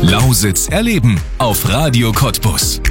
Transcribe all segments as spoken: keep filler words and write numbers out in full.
Lausitz erleben auf Radio Cottbus.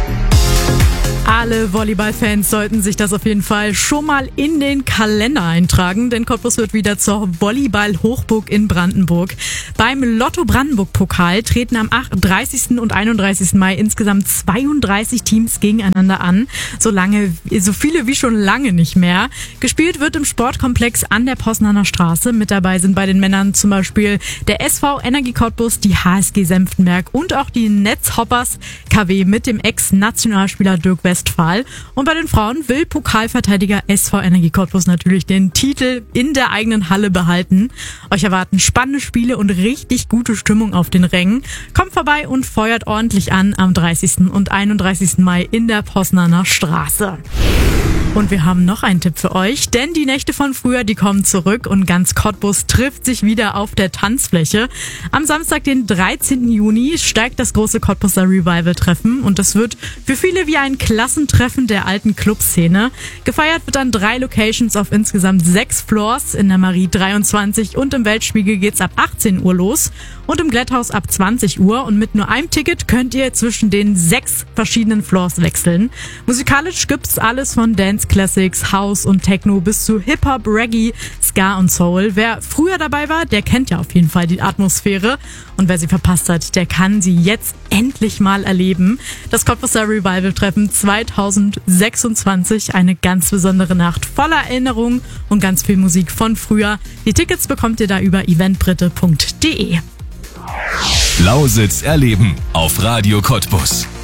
Alle Volleyballfans sollten sich das auf jeden Fall schon mal in den Kalender eintragen, denn Cottbus wird wieder zur Volleyball-Hochburg in Brandenburg. Beim Lotto-Brandenburg-Pokal treten am dreißigsten und einunddreißigsten Mai insgesamt zweiunddreißig Teams gegeneinander an. So lange, so viele wie schon lange nicht mehr. Gespielt wird im Sportkomplex an der Posnaner Straße. Mit dabei sind bei den Männern zum Beispiel der S V Energie Cottbus, die H S G Senftenberg und auch die Netzhoppers K W mit dem Ex-Nationalspieler Dirk Westphal. Und bei den Frauen will Pokalverteidiger S V Energie Cottbus natürlich den Titel in der eigenen Halle behalten. Euch erwarten spannende Spiele und richtig gute Stimmung auf den Rängen. Kommt vorbei und feuert ordentlich an am dreißigsten und einunddreißigsten Mai in der Posnaner Straße. Und wir haben noch einen Tipp für euch, denn die Nächte von früher, die kommen zurück und ganz Cottbus trifft sich wieder auf der Tanzfläche. Am Samstag, den dreizehnten Juni, steigt das große Cottbuser Revival-Treffen und das wird für viele wie ein Klassentreffen der alten Clubszene. Gefeiert wird an drei Locations auf insgesamt sechs Floors, in der Marie dreiundzwanzig und im Weltspiegel geht's ab achtzehn Uhr los und im Glätthaus ab zwanzig Uhr und mit nur einem Ticket könnt ihr zwischen den sechs verschiedenen Floors wechseln. Musikalisch gibt's alles von Dance Classics, House und Techno bis zu Hip-Hop, Reggae, Ska und Soul. Wer früher dabei war, der kennt ja auf jeden Fall die Atmosphäre. Und wer sie verpasst hat, der kann sie jetzt endlich mal erleben. Das Cottbuser Revival-Treffen zweitausendsechsundzwanzig, eine ganz besondere Nacht voller Erinnerungen und ganz viel Musik von früher. Die Tickets bekommt ihr da über eventbrite punkt de. Lausitz erleben auf Radio Cottbus.